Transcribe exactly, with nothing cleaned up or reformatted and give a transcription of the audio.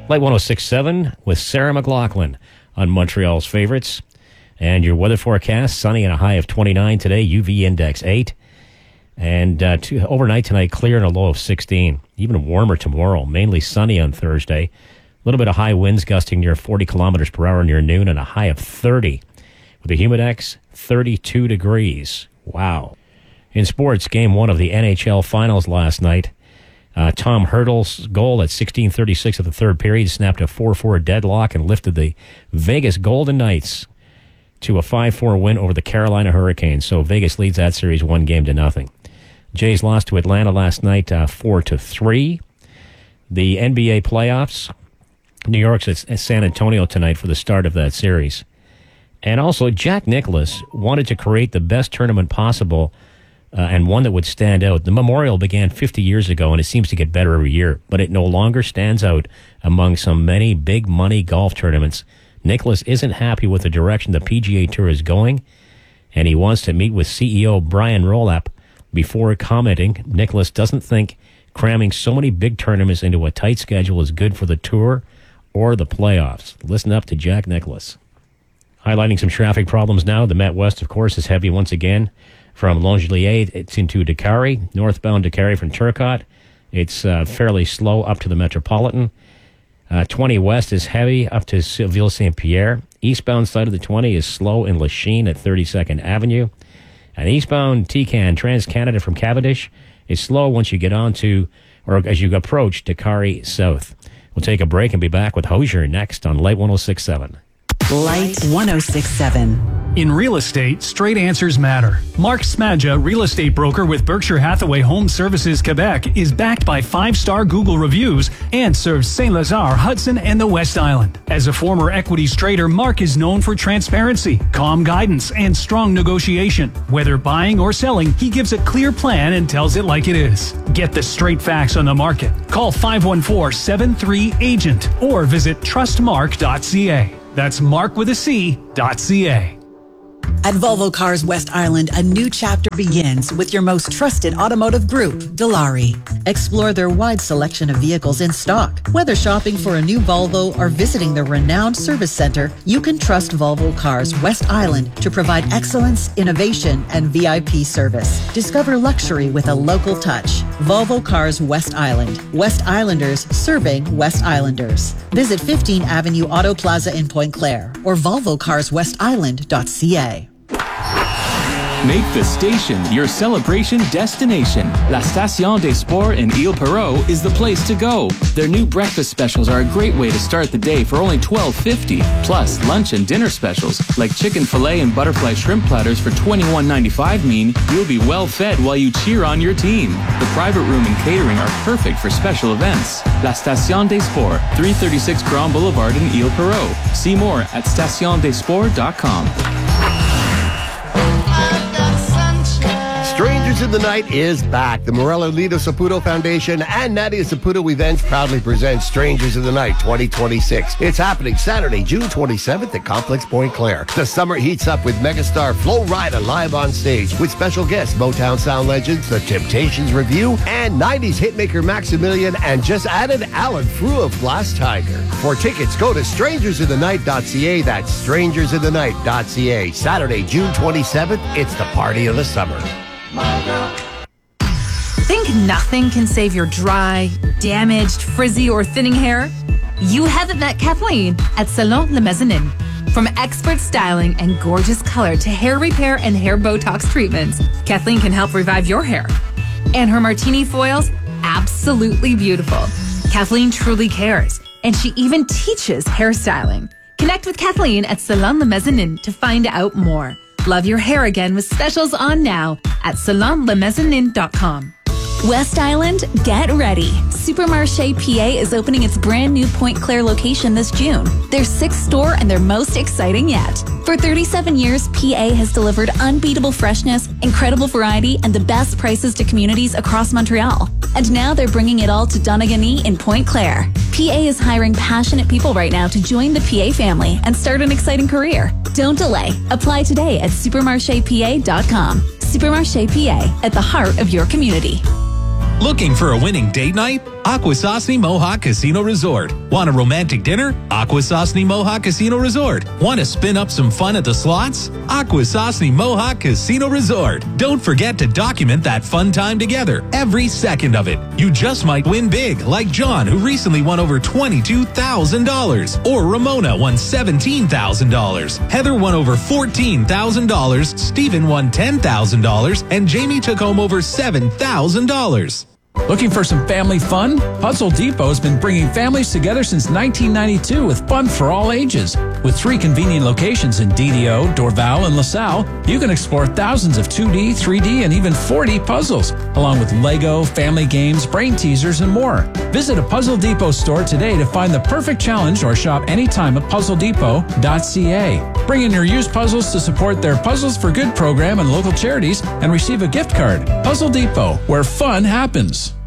Light one oh six point seven with Sarah McLaughlin on Montreal's favorites. And your weather forecast, sunny and a high of twenty-nine today, U V index eight. And uh, to, overnight tonight, clear and a low of sixteen. Even warmer tomorrow, mainly sunny on Thursday. A little bit of high winds gusting near forty kilometers per hour near noon and a high of thirty. With the humidex, thirty-two degrees. Wow. In sports, game one of the N H L Finals last night. Uh, Tom Hurdle's goal at sixteen thirty-six of the third period snapped a four four deadlock and lifted the Vegas Golden Knights to a five four win over the Carolina Hurricanes. So Vegas leads that series one game to nothing. Jays lost to Atlanta last night uh, four to three. The N B A playoffs, New York's at San Antonio tonight for the start of that series. And also, Jack Nicklaus wanted to create the best tournament possible uh, and one that would stand out. The Memorial began fifty years ago, and it seems to get better every year, but it no longer stands out among some many big-money golf tournaments. Nicklaus isn't happy with the direction the P G A Tour is going, and he wants to meet with C E O Brian Rolap before commenting. Nicklaus doesn't think cramming so many big tournaments into a tight schedule is good for the Tour or the playoffs. Listen up to Jack Nicklaus. Highlighting some traffic problems now. The Met West, of course, is heavy once again. From Longelier, it's into Décarie. Northbound Décarie from Turcotte, it's uh, fairly slow up to the Metropolitan. Uh, twenty West is heavy up to Ville Saint-Pierre. Eastbound side of the twenty is slow in Lachine at thirty-second Avenue. And eastbound T C A N, Trans-Canada from Cavendish, is slow once you get on to, or as you approach Décarie South. We'll take a break and be back with Hosier next on Light one oh six point seven. Light one oh six point seven. In real estate, straight answers matter. Mark Smadja, real estate broker with Berkshire Hathaway Home Services Quebec, is backed by five-star Google reviews and serves Saint-Lazare, Hudson, and the West Island. As a former equities trader, Mark is known for transparency, calm guidance, and strong negotiation. Whether buying or selling, he gives a clear plan and tells it like it is. Get the straight facts on the market. Call five one four, seven three, agent or visit trust mark dot c a. That's Mark with a C, dot C-A. At Volvo Cars West Island, a new chapter begins with your most trusted automotive group, Dilawri. Explore their wide selection of vehicles in stock. Whether shopping for a new Volvo or visiting the renowned service center, you can trust Volvo Cars West Island to provide excellence, innovation, and V I P service. Discover luxury with a local touch. Volvo Cars West Island. West Islanders serving West Islanders. Visit fifteenth Avenue Auto Plaza in Pointe Claire or volvo cars west island dot c a. Make the station your celebration destination. La Station des Sports in Ile Perrot is the place to go. Their new breakfast specials are a great way to start the day for only twelve fifty. Plus, lunch and dinner specials like chicken fillet and butterfly shrimp platters for twenty-one ninety-five mean you'll be well fed while you cheer on your team. The private room and catering are perfect for special events. La Station des Sports, three thirty-six Grand Boulevard in Ile Perrot. See more at station des sports dot com. Strangers in the Night is back. The Morella Lido Saputo Foundation and Nadia Saputo Events proudly present Strangers in the Night twenty twenty-six. It's happening Saturday, June twenty-seventh at Complex Pointe Claire. The summer heats up with megastar Flo Rida live on stage with special guests Motown sound legends, The Temptations Review, and nineties hitmaker Maximilian, and just added Alan Frew of Glass Tiger. For tickets, go to strangers in the night dot c a. That's strangers in the night dot c a. Saturday, June twenty-seventh. It's the party of the summer. Think nothing can save your dry, damaged, frizzy, or thinning hair? You haven't met Kathleen at Salon Le Mezzanine. From expert styling and gorgeous color to hair repair and hair Botox treatments, Kathleen can help revive your hair. And her martini foils, absolutely beautiful. Kathleen truly cares, and she even teaches hairstyling. Connect with Kathleen at Salon Le Mezzanine to find out more. Love your hair again with specials on now at salon le mezzanine dot com. West Island, get ready. Supermarché P A is opening its brand new Pointe Claire location this June. Their sixth store and their most exciting yet. For thirty-seven years, P A has delivered unbeatable freshness, incredible variety, and the best prices to communities across Montreal. And now they're bringing it all to Donegal in Pointe Claire. P A is hiring passionate people right now to join the P A family and start an exciting career. Don't delay. Apply today at supermarché p a dot com. Supermarché P A, at the heart of your community. Looking for a winning date night? Akwesasne Mohawk Casino Resort. Want a romantic dinner? Akwesasne Mohawk Casino Resort. Want to spin up some fun at the slots? Akwesasne Mohawk Casino Resort. Don't forget to document that fun time together, every second of it. You just might win big, like John, who recently won over twenty-two thousand dollars. Or Ramona won seventeen thousand dollars. Heather won over fourteen thousand dollars. Stephen won ten thousand dollars. And Jamie took home over seven thousand dollars. Looking for some family fun? Puzzle Depot has been bringing families together since nineteen ninety-two with fun for all ages. With three convenient locations in D D O, Dorval, and LaSalle, you can explore thousands of two D, three D, and even four D puzzles, along with Lego, family games, brain teasers, and more. Visit a Puzzle Depot store today to find the perfect challenge or shop anytime at puzzle depot dot c a. Bring in your used puzzles to support their Puzzles for Good program and local charities and receive a gift card. Puzzle Depot, where fun happens.